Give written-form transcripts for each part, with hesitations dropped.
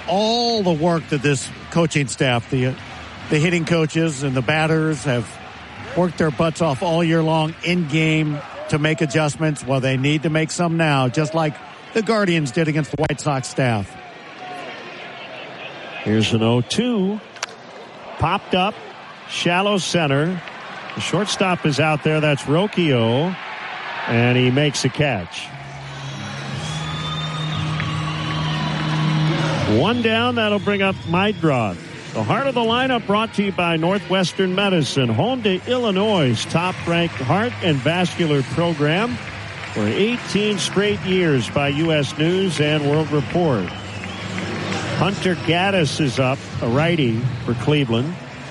all the work that this coaching staff, the hitting coaches and the batters have worked their butts off all year long in game to make adjustments. Well, they need to make some now, just like the Guardians did against the White Sox staff. Here's an 0-2. Popped up, shallow center. The shortstop is out there. That's Rocchio. And he makes a catch. One down, that'll bring up Meidroth. The heart of the lineup brought to you by Northwestern Medicine, home to Illinois' top-ranked heart and vascular program for 18 straight years by U.S. News and World Report. Hunter Gaddis is up, a righty for Cleveland.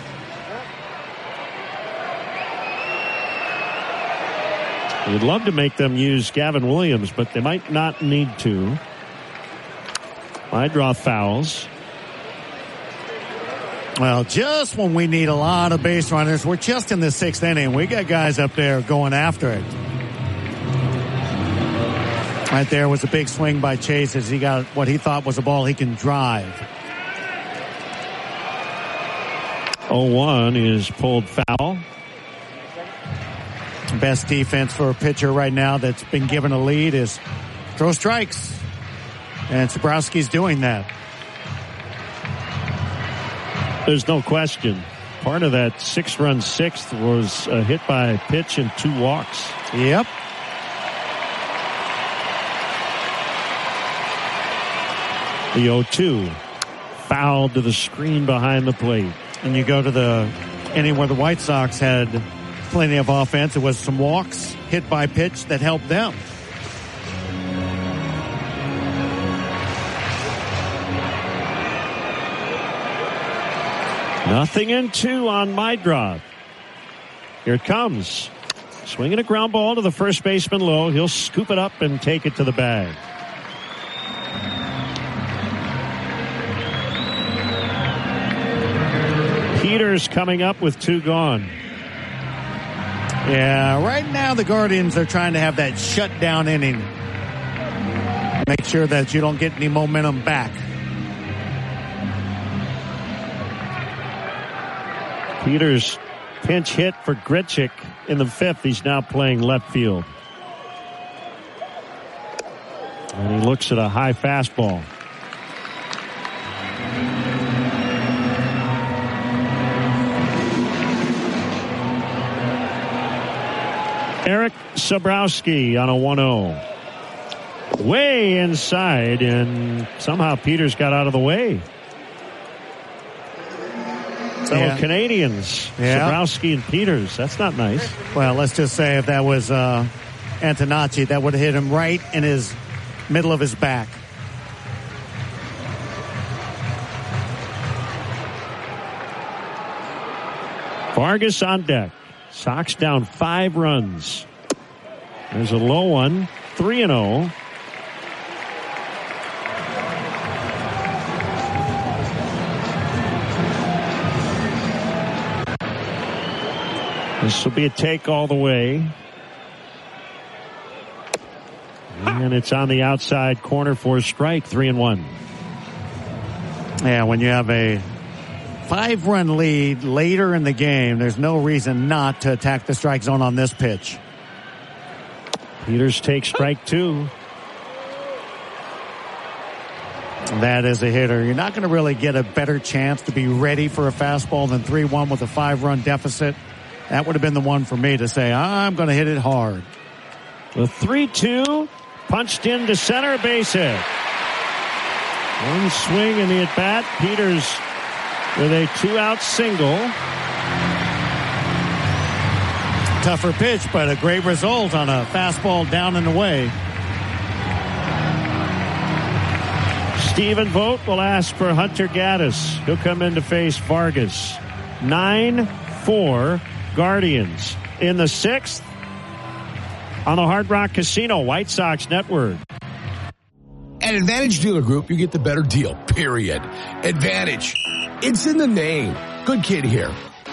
We'd love to make them use Gavin Williams, but they might not need to. Meidroth fouls. Well, just when we need a lot of base runners, we're just in the 6th inning. We got guys up there going after it. Right there was a big swing by Chase as he got what he thought was a ball he can drive. 0-1 is pulled foul. Best defense for a pitcher right now that's been given a lead is throw strikes. And Zabrowski's doing that. There's no question. Part of that 6-run sixth was a hit by a pitch and 2 walks. Yep. The 0-2. Foul to the screen behind the plate. And you go to the inning where the White Sox had plenty of offense. It was some walks, hit by pitch that helped them. Nothing in 2 on Meidroth. Here it comes. Swinging a ground ball to the first baseman low. He'll scoop it up and take it to the bag. Peters coming up with 2 gone. Yeah, right now the Guardians are trying to have that shutdown inning. Make sure that you don't get any momentum back. Peters pinch hit for Grichuk in the 5th. He's now playing left field. And he looks at a high fastball. Eric Zabrowski on a 1-0. Way inside, and somehow Peters got out of the way. Fellow Canadians, Zabrowski and Peters. That's not nice. Well, let's just say if that was Antonacci, that would have hit him right in his middle of his back. Vargas on deck. Sox down 5 runs. There's a low one. 3-0. This will be a take all the way. And it's on the outside corner for a strike. 3-1. Yeah, when you have a 5-run lead later in the game, there's no reason not to attack the strike zone on this pitch. Peters takes strike 2. That is a hitter. You're not going to really get a better chance to be ready for a fastball than 3-1 with a 5-run deficit. That would have been the one for me to say, I'm going to hit it hard. The 3-2 punched into center, base hit. One swing in the at-bat. Peters with a 2-out single. Tougher pitch, but a great result on a fastball down and away. Stephen Vogt will ask for Hunter Gaddis. He'll come in to face Vargas. 9-4 Guardians. In the 6th on the Hard Rock Casino White Sox Network. At Advantage Dealer Group, you get the better deal, period. Advantage. It's in the name. Good kid here.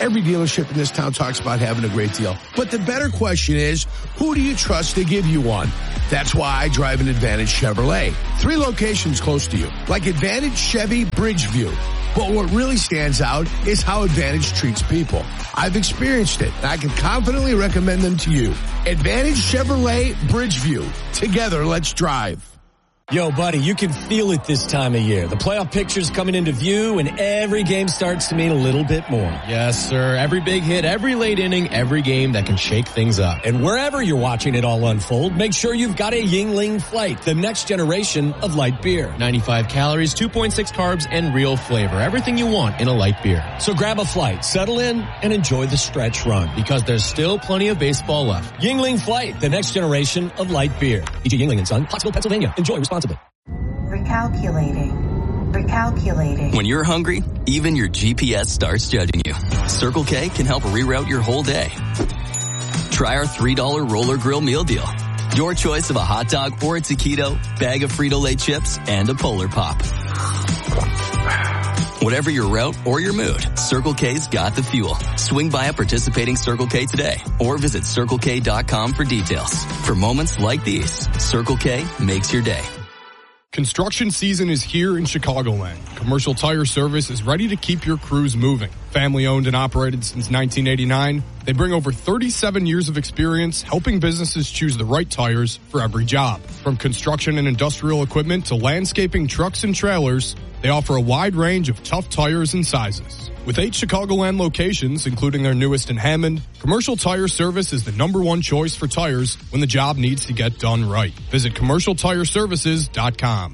Every dealership in this town talks about having a great deal. But the better question is, who do you trust to give you one? That's why I drive an Advantage Chevrolet. 3 locations close to you, like Advantage Chevy Bridgeview. But what really stands out is how Advantage treats people. I've experienced it, and I can confidently recommend them to you. Advantage Chevrolet Bridgeview. Together, let's drive. Yo, buddy, you can feel it this time of year. The playoff picture's coming into view, and every game starts to mean a little bit more. Yes, sir. Every big hit, every late inning, every game that can shake things up. And wherever you're watching it all unfold, make sure you've got a Yuengling Flight, the next generation of light beer. 95 calories, 2.6 carbs, and real flavor. Everything you want in a light beer. So grab a flight, settle in, and enjoy the stretch run. Because there's still plenty of baseball left. Yuengling Flight, the next generation of light beer. E.G. Yuengling & Son, Pottsville, Pennsylvania. Enjoy responsibly. Recalculating. When you're hungry, even your GPS starts judging you. Circle K can help reroute your whole day. Try our $3 Roller Grill Meal Deal. Your choice of a hot dog or a taquito, bag of Frito-Lay chips, and a Polar Pop. Whatever your route or your mood, Circle K's got the fuel. Swing by a participating Circle K today or visit CircleK.com for details. For moments like these, Circle K makes your day. Construction season is here in Chicagoland. Commercial Tire Service is ready to keep your crews moving. Family owned and operated since 1989, they bring over 37 years of experience helping businesses choose the right tires for every job. From construction and industrial equipment to landscaping trucks and trailers, they offer a wide range of tough tires and sizes. With 8 Chicagoland locations, including their newest in Hammond, Commercial Tire Service is the #1 choice for tires when the job needs to get done right. Visit CommercialTireServices.com.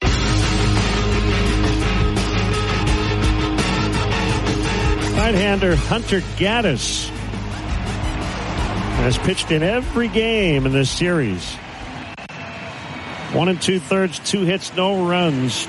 Right-hander Hunter Gaddis has pitched in every game in this series. 1 2/3, 2 hits, no runs.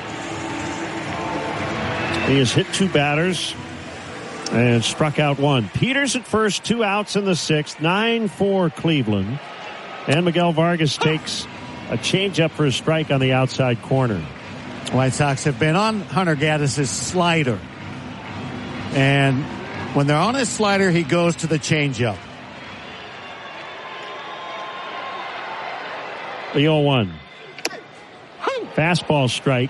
He has hit 2 batters and struck out 1. Peters at first, 2 outs in the 6th, 9-4 Cleveland. And Miguel Vargas takes a changeup for a strike on the outside corner. White Sox have been on Hunter Gaddis' slider. And when they're on his slider, he goes to the changeup. The 0-1. Fastball strike.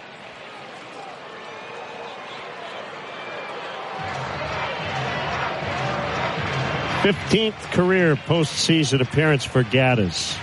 '15th career postseason appearance for Gaddis.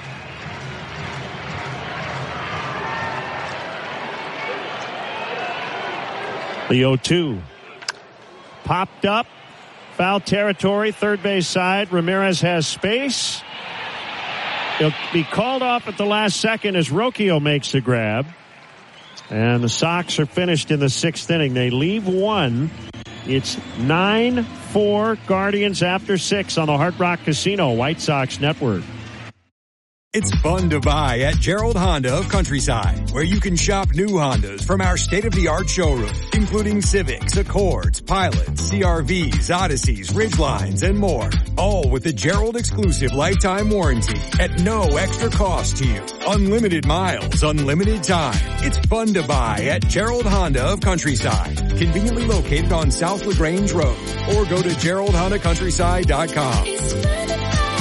The 0-2. Popped up. Foul territory, third base side. Ramirez has space. He'll be called off at the last second as Rocchio makes the grab. And the Sox are finished in the 6th inning. They leave 1. It's 9-4 Guardians after 6 on the Hard Rock Casino White Sox Network. It's fun to buy at Gerald Honda of Countryside, where you can shop new Hondas from our state-of-the-art showroom, including Civics, Accords, Pilots, CRVs, Odysseys, Ridgelines, and more. All with the Gerald exclusive lifetime warranty at no extra cost to you. Unlimited miles, unlimited time. It's fun to buy at Gerald Honda of Countryside, conveniently located on South LaGrange Road, or go to GeraldHondaCountryside.com.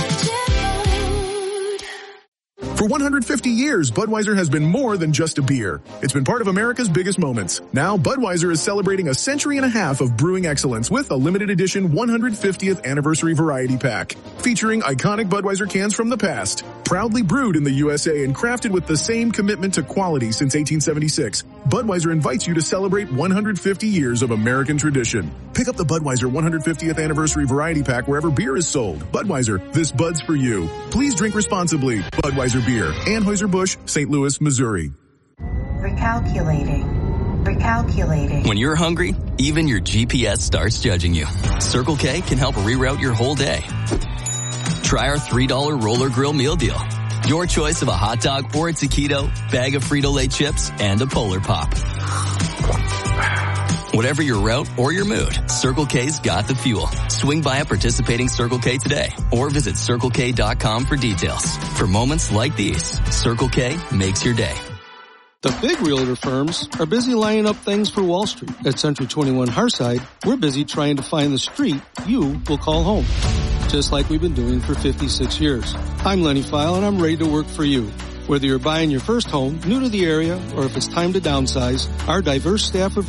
For 150 years, Budweiser has been more than just a beer. It's been part of America's biggest moments. Now, Budweiser is celebrating a century and a half of brewing excellence with a limited edition 150th anniversary variety pack, featuring iconic Budweiser cans from the past. Proudly brewed in the USA and crafted with the same commitment to quality since 1876, Budweiser invites you to celebrate 150 years of American tradition. Pick up the Budweiser 150th anniversary variety pack wherever beer is sold. Budweiser, this Bud's for you. Please drink responsibly. Budweiser Beer, Anheuser-Busch, St. Louis, Missouri. Recalculating. When you're hungry, even your GPS starts judging you. Circle K can help reroute your whole day. Try our $3 Roller Grill Meal Deal. Your choice of a hot dog or a taquito, bag of Frito-Lay chips, and a Polar Pop. Whatever your route or your mood, Circle K's got the fuel. Swing by a participating Circle K today or visit CircleK.com for details. For moments like these, Circle K makes your day. The big realtor firms are busy lining up things for Wall Street. At Century 21 Hearthside, we're busy trying to find the street you will call home, just like we've been doing for 56 years. I'm Lenny File, and I'm ready to work for you. Whether you're buying your first home, new to the area, or if it's time to downsize, our diverse staff of